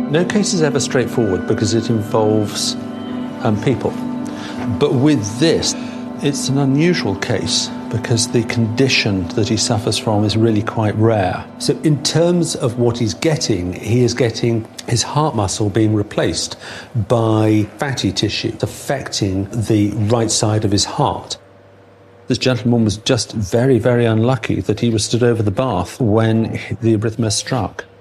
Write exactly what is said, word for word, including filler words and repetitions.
No case is ever straightforward because it involves um, people. But with this, it's an unusual case because the condition that he suffers from is really quite rare. So in terms of what he's getting, he is getting his heart muscle being replaced by fatty tissue affecting the right side of his heart. This gentleman was just very, very unlucky that he was stood over the bath when the arrhythmia struck.